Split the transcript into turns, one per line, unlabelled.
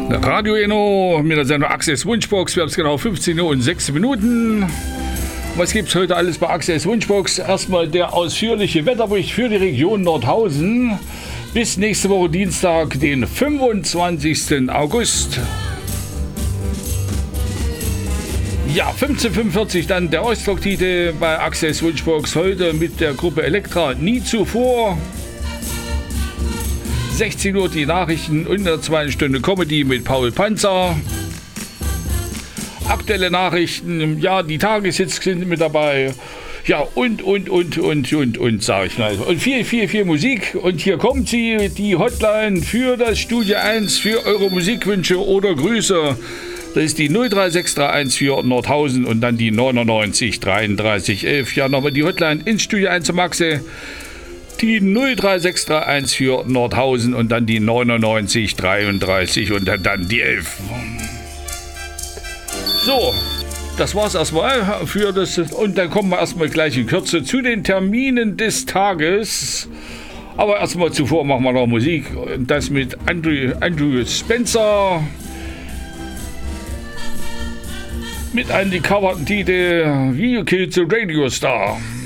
Radio Eno mit der Sendung Axels Wunschbox. Wir haben es genau 15 Uhr und 6 Minuten. Was gibt es heute alles bei Axels Wunschbox? Erstmal der ausführliche Wetterbericht für die Region Nordhausen. Bis nächste Woche Dienstag, den 25. August. Ja, 15:45 dann der Ostblock-Titel bei Axels Wunschbox. Heute mit der Gruppe Elektra nie zuvor. 16 Uhr die Nachrichten und in der zweiten Stunde Comedy mit Paul Panzer. Aktuelle Nachrichten, ja, die Tageshits sind mit dabei. Ja, und, sag ich mal. Und viel Musik. Und hier kommt sie, die Hotline für das Studio 1, für eure Musikwünsche oder Grüße. Das ist die 03631 für Nordhausen und dann die 99 33 11. Ja, nochmal die Hotline ins Studio 1 zu Maxe. Die 03631 für Nordhausen und dann die 99 33 und dann die 11. So, das war's erstmal für das. Und dann kommen wir erstmal gleich in Kürze zu den Terminen des Tages. Aber erstmal zuvor machen wir noch Musik. Das mit Andrew Spencer. Mit einem gecoverten Titel Wie You Killed the Radio Star.